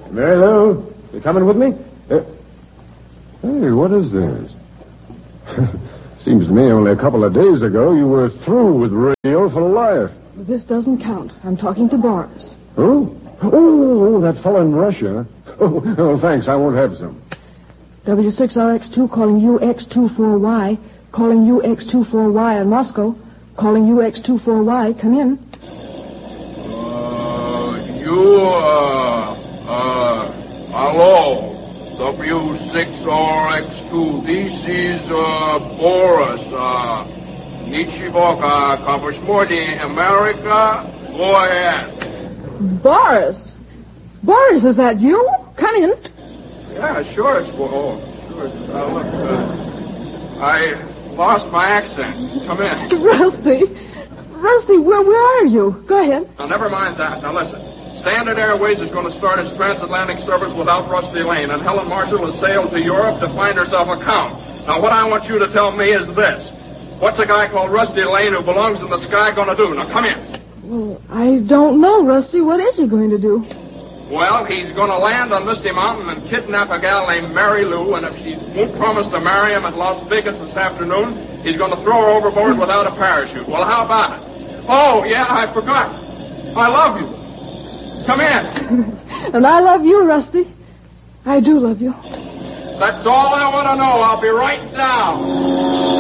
Mary Lou, you coming with me? Hey, what is this? Seems to me only a couple of days ago you were through with radio for life. This doesn't count. I'm talking to Boris. Who? Oh, that fellow in Russia. Oh, thanks. I won't have some. W6RX2 calling UX24Y. Calling UX24Y in Moscow. Calling UX24Y. Come in. Hello. W6RX2. This is, Boris. Nichivoka, Kavashmordi, America. Go ahead. Boris? Boris, is that you? Come in. Yeah, sure it's sure. Look, I lost my accent. Come in. Rusty, where are you? Go ahead. Now, never mind that. Now, listen. Standard Airways is going to start its transatlantic service without Rusty Lane, and Helen Marshall has sailed to Europe to find herself a count. Now, what I want you to tell me is this. What's a guy called Rusty Lane who belongs in the sky going to do? Now, come in. Well, I don't know, Rusty. What is he going to do? Well, he's going to land on Misty Mountain and kidnap a gal named Mary Lou, and if she won't promise to marry him at Las Vegas this afternoon, he's going to throw her overboard without a parachute. Well, how about it? Oh, yeah, I forgot. I love you. Come in. And I love you, Rusty. I do love you. That's all I want to know. I'll be right down.